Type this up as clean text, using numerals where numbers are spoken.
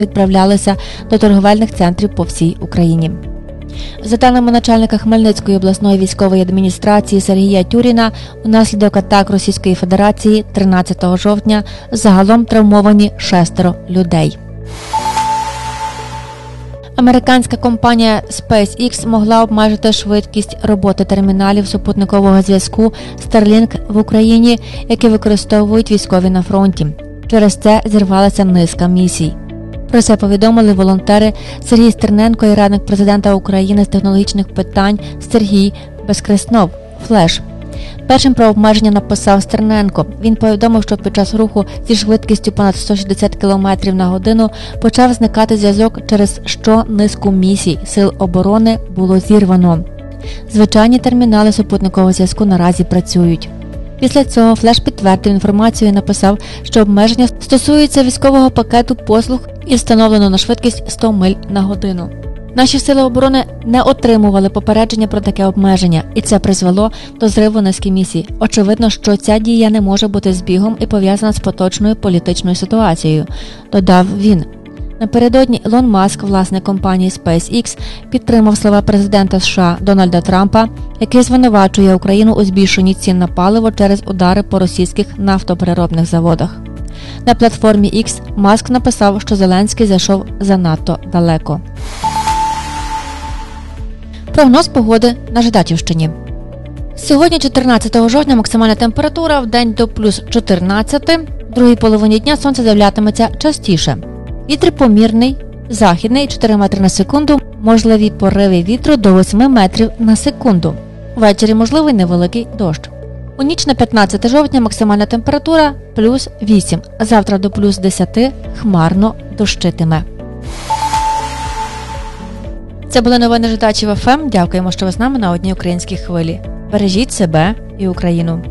відправлялися до торговельних центрів по всій Україні. За даними начальника Хмельницької обласної військової адміністрації Сергія Тюріна, унаслідок атак Російської Федерації 13 жовтня загалом травмовані 6 людей. Американська компанія SpaceX могла обмежити швидкість роботи терміналів супутникового зв'язку Starlink в Україні, які використовують військові на фронті. Через це зірвалася низка місій. Про це повідомили волонтери Сергій Стерненко і радник президента України з технологічних питань Сергій Безкреснов «Флеш». Першим про обмеження написав Стерненко. Він повідомив, що під час руху зі швидкістю понад 160 км на годину почав зникати зв'язок, через що низку місій Сил оборони було зірвано. Звичайні термінали супутникового зв'язку наразі працюють. Після цього Флеш підтвердив інформацію і написав, що обмеження стосується військового пакету послуг і встановлено на швидкість 100 миль на годину. Наші сили оборони не отримували попередження про таке обмеження, і це призвело до зриву низки місій. Очевидно, що ця дія не може бути збігом і пов'язана з поточною політичною ситуацією, додав він. Напередодні Ілон Маск, власник компанії SpaceX, підтримав слова президента США Дональда Трампа, який звинувачує Україну у збільшенні цін на паливо через удари по російських нафтопереробних заводах. На платформі X Маск написав, що Зеленський зайшов занадто далеко. Прогноз погоди на Жидачівщині. Сьогодні, 14 жовтня, максимальна температура в день до плюс 14, в другій половині дня сонце з'являтиметься частіше. Вітер помірний, західний 4 метри на секунду, можливі пориви вітру до 8 метрів на секунду. Ввечері можливий невеликий дощ. У ніч на 15 жовтня максимальна температура плюс 8, завтра до плюс 10 хмарно дощитиме. Це були новини Жидачів ФМ. Дякуємо, що ви з нами на одній українській хвилі. Бережіть себе і Україну.